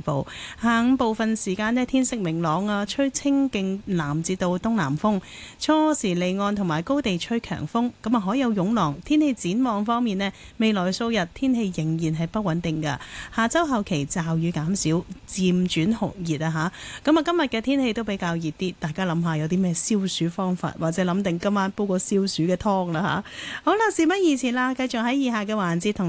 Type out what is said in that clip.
部。下午部分時間呢，天色明朗啊，吹清勁南至到東南風，初時離岸同埋高地吹強風，咁啊海有湧浪。天氣展望方面呢，未來數日天氣仍然係不穩定㗎。下周後期驟雨減少，漸轉酷熱啊吓。咁啊今日嘅天氣都比較熱啲，大家諗下有啲咩消暑方法，或者諗定今晚煲個消暑嘅湯啦吓。好啦，事不宜遲啦，繼續喺以下嘅環節同